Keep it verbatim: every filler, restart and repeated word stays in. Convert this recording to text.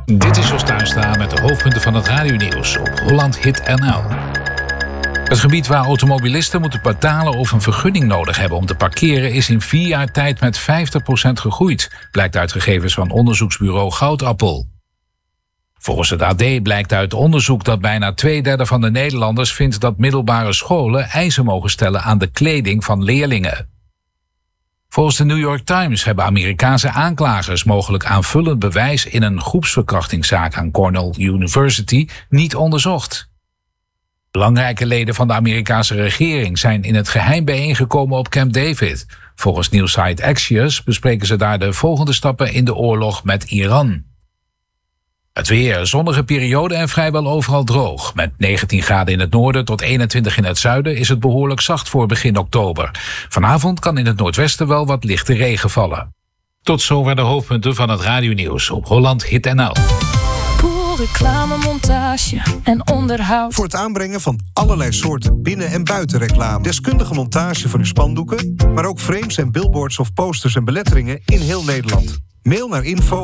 Dit is Jos Tuinstra met de hoofdpunten van het radionieuws op Holland Hit N L. Het gebied waar automobilisten moeten betalen of een vergunning nodig hebben om te parkeren is in vier jaar tijd met vijftig procent gegroeid, blijkt uit gegevens van onderzoeksbureau Goudappel. Volgens het A D blijkt uit onderzoek dat bijna twee derde van de Nederlanders vindt dat middelbare scholen eisen mogen stellen aan de kleding van leerlingen. Volgens de New York Times hebben Amerikaanse aanklagers mogelijk aanvullend bewijs in een groepsverkrachtingszaak aan Cornell University niet onderzocht. Belangrijke leden van de Amerikaanse regering zijn in het geheim bijeengekomen op Camp David. Volgens nieuwssite Axios bespreken ze daar de volgende stappen in de oorlog met Iran. Het weer, zonnige periode en vrijwel overal droog. Met negentien graden in het noorden tot eenentwintig in het zuiden is het behoorlijk zacht voor begin oktober. Vanavond kan in het noordwesten wel wat lichte regen vallen. Tot zover de hoofdpunten van het radionieuws op Holland Hit N L. Pool, reclame, montage en onderhoud. Voor het aanbrengen van allerlei soorten binnen- en buitenreclame. Deskundige montage van uw spandoeken, maar ook frames en billboards of posters en beletteringen in heel Nederland. Mail naar info